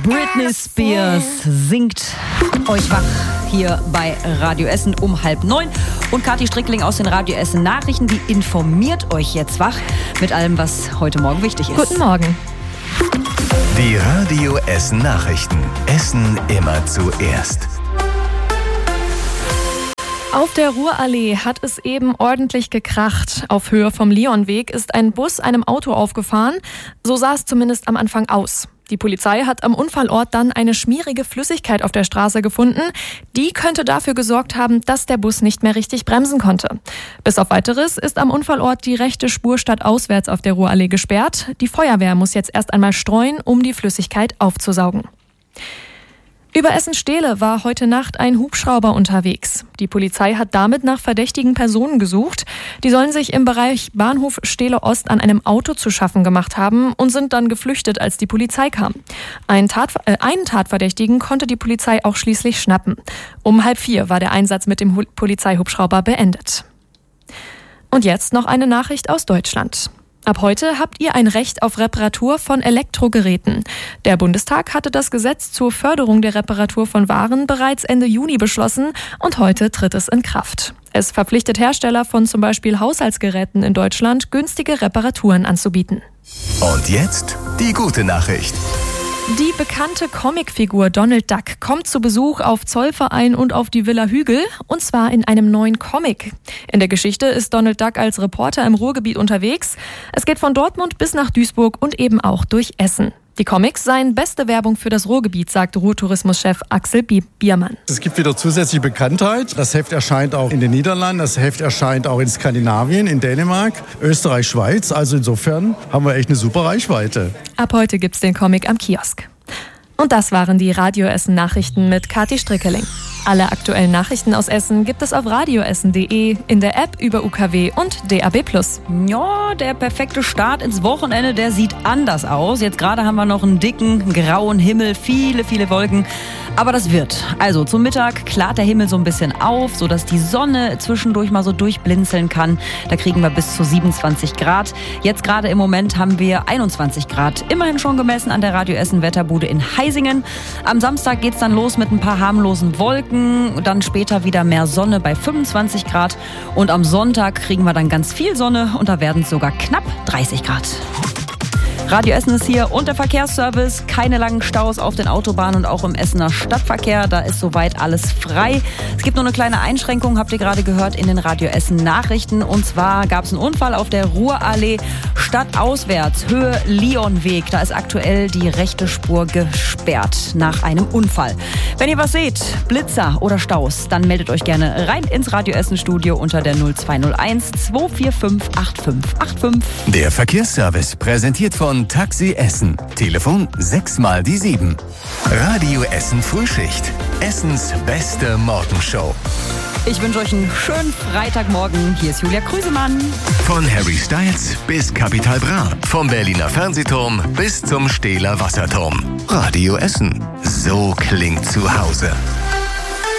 Britney Spears singt euch wach hier bei Radio Essen um 8:30. Und Kathi Strickling aus den Radio Essen Nachrichten, die informiert euch jetzt wach mit allem, was heute Morgen wichtig ist. Guten Morgen. Die Radio Essen Nachrichten. Essen immer zuerst. Auf der Ruhrallee hat es eben ordentlich gekracht. Auf Höhe vom Leonweg ist ein Bus einem Auto aufgefahren. So sah es zumindest am Anfang aus. Die Polizei hat am Unfallort dann eine schmierige Flüssigkeit auf der Straße gefunden. Die könnte dafür gesorgt haben, dass der Bus nicht mehr richtig bremsen konnte. Bis auf Weiteres ist am Unfallort die rechte Spur stadtauswärts auf der Ruhrallee gesperrt. Die Feuerwehr muss jetzt erst einmal streuen, um die Flüssigkeit aufzusaugen. Über Essen-Stehle war heute Nacht ein Hubschrauber unterwegs. Die Polizei hat damit nach verdächtigen Personen gesucht. Die sollen sich im Bereich Bahnhof Stehle Ost an einem Auto zu schaffen gemacht haben und sind dann geflüchtet, als die Polizei kam. Einen Tatverdächtigen konnte die Polizei auch schließlich schnappen. Um 3:30 war der Einsatz mit dem Polizeihubschrauber beendet. Und jetzt noch eine Nachricht aus Deutschland. Ab heute habt ihr ein Recht auf Reparatur von Elektrogeräten. Der Bundestag hatte das Gesetz zur Förderung der Reparatur von Waren bereits Ende Juni beschlossen und heute tritt es in Kraft. Es verpflichtet Hersteller von zum Beispiel Haushaltsgeräten in Deutschland, günstige Reparaturen anzubieten. Und jetzt die gute Nachricht. Die bekannte Comicfigur Donald Duck kommt zu Besuch auf Zollverein und auf die Villa Hügel, und zwar in einem neuen Comic. In der Geschichte ist Donald Duck als Reporter im Ruhrgebiet unterwegs. Es geht von Dortmund bis nach Duisburg und eben auch durch Essen. Die Comics seien beste Werbung für das Ruhrgebiet, sagt Ruhrtourismuschef Axel Biermann. Es gibt wieder zusätzliche Bekanntheit. Das Heft erscheint auch in den Niederlanden, das Heft erscheint auch in Skandinavien, in Dänemark, Österreich, Schweiz. Also insofern haben wir echt eine super Reichweite. Ab heute gibt's den Comic am Kiosk. Und das waren die Radio Essen Nachrichten mit Kathi Strickeling. Alle aktuellen Nachrichten aus Essen gibt es auf radioessen.de, in der App über UKW und DAB+. Ja, der perfekte Start ins Wochenende, der sieht anders aus. Jetzt gerade haben wir noch einen dicken, grauen Himmel, viele Wolken. Aber das wird. Also zum Mittag klart der Himmel so ein bisschen auf, sodass die Sonne zwischendurch mal so durchblinzeln kann. Da kriegen wir bis zu 27 Grad. Jetzt gerade im Moment haben wir 21 Grad. Immerhin schon gemessen an der Radio Essen Wetterbude in Heisingen. Am Samstag geht's dann los mit ein paar harmlosen Wolken. Dann später wieder mehr Sonne bei 25 Grad. Und am Sonntag kriegen wir dann ganz viel Sonne und da werden es sogar knapp 30 Grad. Radio Essen ist hier und der Verkehrsservice. Keine langen Staus auf den Autobahnen und auch im Essener Stadtverkehr. Da ist soweit alles frei. Es gibt nur eine kleine Einschränkung, habt ihr gerade gehört, in den Radio Essen Nachrichten. Und zwar gab es einen Unfall auf der Ruhrallee stadtauswärts, Höhe Leonweg. Da ist aktuell die rechte Spur gesperrt nach einem Unfall. Wenn ihr was seht, Blitzer oder Staus, dann meldet euch gerne rein ins Radio Essen Studio unter der 0201 245 8585. Der Verkehrsservice präsentiert von Taxi Essen. Telefon 6x7. Radio Essen Frühschicht. Essens beste Morgenshow. Ich wünsche euch einen schönen Freitagmorgen. Hier ist Julia Krüsemann. Von Harry Styles bis Capital Bra. Vom Berliner Fernsehturm bis zum Stehler Wasserturm. Radio Essen. So klingt zu Hause.